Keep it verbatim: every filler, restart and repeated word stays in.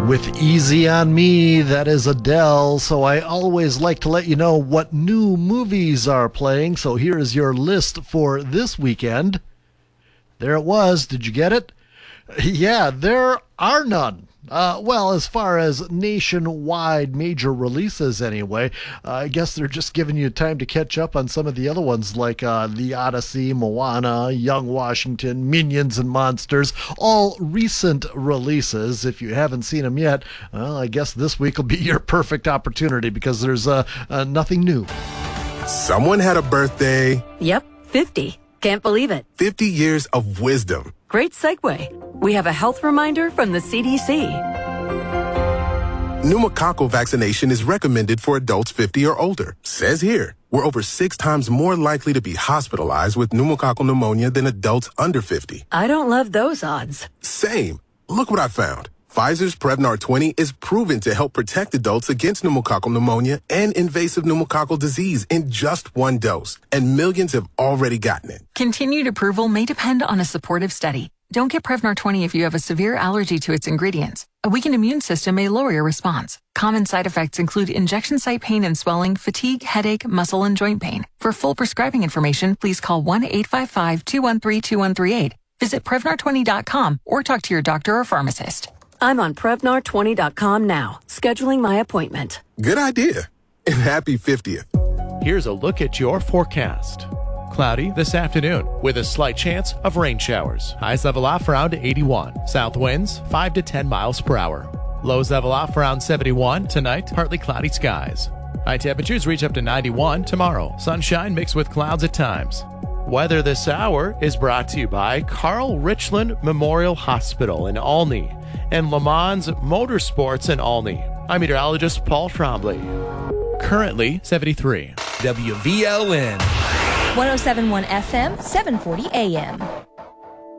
With Easy on Me, that is Adele, so I always like to let you know what new movies are playing, so here is your list for this weekend. There it was. Did you get it? Yeah, there are none. Uh, well, as far as nationwide major releases anyway, uh, I guess they're just giving you time to catch up on some of the other ones like uh, The Odyssey, Moana, Young Washington, Minions and Monsters, all recent releases. If you haven't seen them yet, well, I guess this week will be your perfect opportunity because there's uh, uh, nothing new. Someone had a birthday. Yep, fifty. Can't believe it. fifty years of wisdom. Great segue. We have a health reminder from the C D C. Pneumococcal vaccination is recommended for adults fifty or older. Says here, we're over six times more likely to be hospitalized with pneumococcal pneumonia than adults under fifty. I don't love those odds. Same. Look what I found. Pfizer's Prevnar twenty is proven to help protect adults against pneumococcal pneumonia and invasive pneumococcal disease in just one dose. And millions have already gotten it. Continued approval may depend on a supportive study. Don't get Prevnar twenty if you have a severe allergy to its ingredients. A weakened immune system may lower your response. Common side effects include injection site pain and swelling, fatigue, headache, muscle, and joint pain. For full prescribing information, please call one eight five five, two one three, two one three eight. Visit Prevnar twenty dot com or talk to your doctor or pharmacist. I'm on Prevnar twenty dot com now, scheduling my appointment. Good idea. And happy fiftieth. Here's a look at your forecast. Cloudy this afternoon with a slight chance of rain showers. Highs level off around eighty-one. South winds five to ten miles per hour. Lows level off around seventy-one. Tonight, partly cloudy skies. High temperatures reach up to ninety-one tomorrow. Sunshine mixed with clouds at times. Weather this hour is brought to you by Carl Richland Memorial Hospital in Olney and Le Mans Motorsports in Olney. I'm meteorologist Paul Trombley. Currently seventy-three. W V L N one oh seven point one F M, seven forty A M.